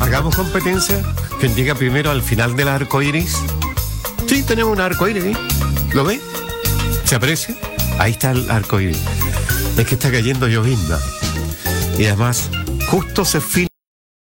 Hagamos competencia. Quien llega primero al final del arco iris. Sí, tenemos un arco iris, ¿eh? ¿Lo ve? ¿Se aprecia? Ahí está el arco iris. Es que está cayendo llovizna. Y además, justo se filtra